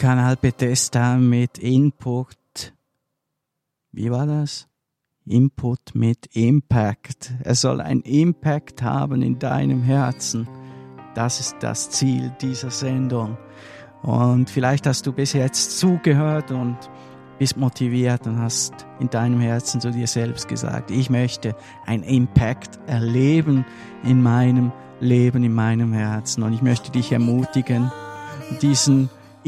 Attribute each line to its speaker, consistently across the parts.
Speaker 1: Kanal Bethesda mit Input. Wie war das? Input mit Impact. Er soll einen Impact haben in deinem Herzen. Das ist das Ziel dieser Sendung. Und vielleicht hast du bis jetzt zugehört und bist motiviert und hast in deinem Herzen zu dir selbst gesagt, ich möchte einen Impact erleben in meinem Leben, in meinem Herzen. Und ich möchte dich ermutigen, diesen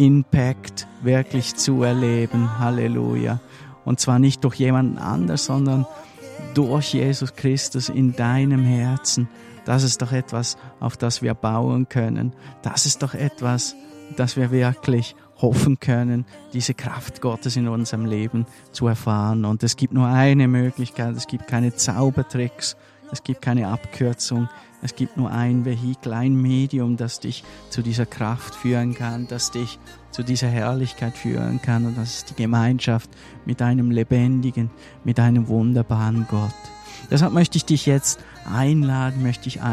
Speaker 1: Impact wirklich zu erleben. Halleluja. Und zwar nicht durch jemanden anders, sondern durch Jesus Christus in deinem Herzen. Das ist doch etwas, auf das wir bauen können. Das ist doch etwas, das wir wirklich hoffen können, diese Kraft Gottes in unserem Leben zu erfahren. Und es gibt nur eine Möglichkeit, es gibt keine Zaubertricks, es gibt keine Abkürzung, es gibt nur ein Vehikel, ein Medium, das dich zu dieser Kraft führen kann, das dich zu dieser Herrlichkeit führen kann. Und das ist die Gemeinschaft mit einem lebendigen, mit einem wunderbaren Gott. Deshalb möchte ich dich jetzt einladen,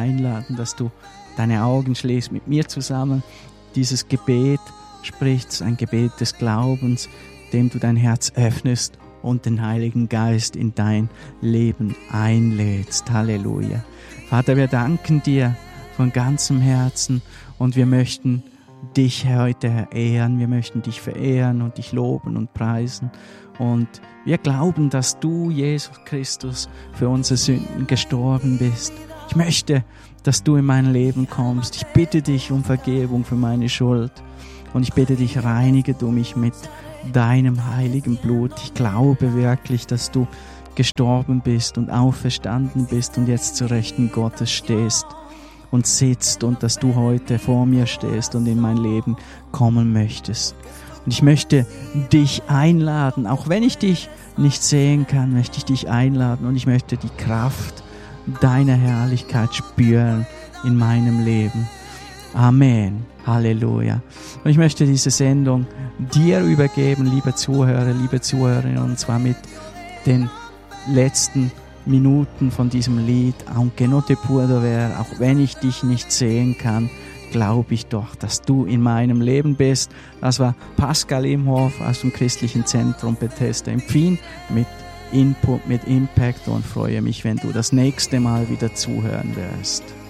Speaker 1: dass du deine Augen schließt, mit mir zusammen dieses Gebet sprichst, ein Gebet des Glaubens, dem du dein Herz öffnest und den Heiligen Geist in dein Leben einlädst. Halleluja. Vater, wir danken dir von ganzem Herzen und wir möchten dich heute ehren, wir möchten dich verehren und dich loben und preisen. Und wir glauben, dass du, Jesus Christus, für unsere Sünden gestorben bist. Ich möchte, dass du in mein Leben kommst. Ich bitte dich um Vergebung für meine Schuld. Und ich bitte dich, reinige du mich mit deinem heiligen Blut. Ich glaube wirklich, dass du gestorben bist und auferstanden bist und jetzt zu Rechten Gottes stehst und sitzt und dass du heute vor mir stehst und in mein Leben kommen möchtest. Und ich möchte dich einladen, auch wenn ich dich nicht sehen kann, möchte ich dich einladen und ich möchte die Kraft deiner Herrlichkeit spüren in meinem Leben. Amen. Halleluja. Und ich möchte diese Sendung dir übergeben, liebe Zuhörer, liebe Zuhörerinnen, und zwar mit den letzten Minuten von diesem Lied, Aunque no te puedo ver, auch wenn ich dich nicht sehen kann, glaube ich doch, dass du in meinem Leben bist. Das war Pascal Imhoff aus dem Christlichen Zentrum Bethesda in Pfien mit Input, mit Impact und freue mich, wenn du das nächste Mal wieder zuhören wirst.